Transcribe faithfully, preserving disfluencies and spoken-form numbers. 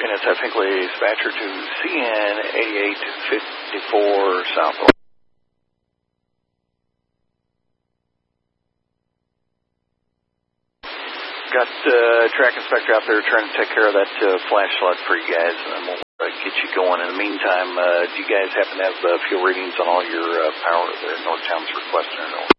And it's F. Hinckley dispatcher to C N eighty-eight fifty-four South. Got uh, track inspector out there trying to take care of that uh, flash flood for you guys, and then we'll uh, get you going. In the meantime, uh, do you guys happen to have uh, fuel readings on all your uh, power there in North Towns requesting or no?